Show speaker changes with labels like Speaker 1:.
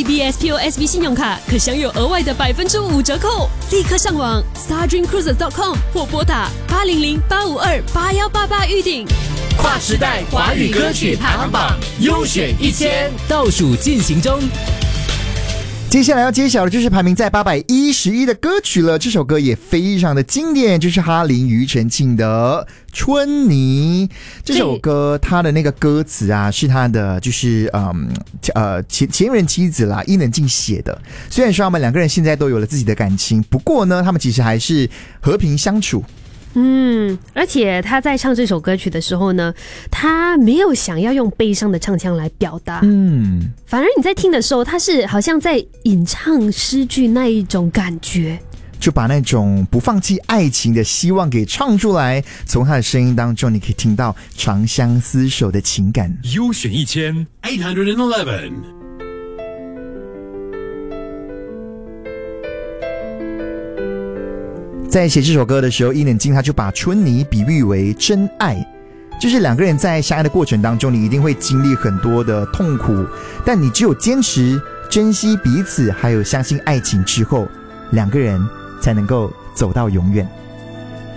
Speaker 1: DBS POSB 信用卡可享有额外的5%折扣，立刻上网 stardreamcruises.com 或拨打800-852-8188预订。
Speaker 2: 跨时代华语歌曲排行榜优选1000倒数进行中。
Speaker 3: 接下来要揭晓的就是排名在811的歌曲了，这首歌也非常的经典，就是哈林庾澄庆的《春泥》。这首歌它的那个歌词啊，是他的就是前任妻子啦伊能静写的。虽然说他们两个人现在都有了自己的感情，不过呢，他们其实还是和平相处。
Speaker 1: 而且他在唱这首歌曲的时候呢，他没有想要用悲伤的唱腔来表达，反而你在听的时候，他是好像在吟唱诗句那一种感觉，
Speaker 3: 就把那种不放弃爱情的希望给唱出来。从他的声音当中，你可以听到长相厮守的情感。
Speaker 4: 优选811。
Speaker 3: 在写这首歌的时候，伊能静他就把春泥比喻为真爱，就是两个人在相爱的过程当中，你一定会经历很多的痛苦，但你只有坚持珍惜彼此还有相信爱情之后，两个人才能够走到永远。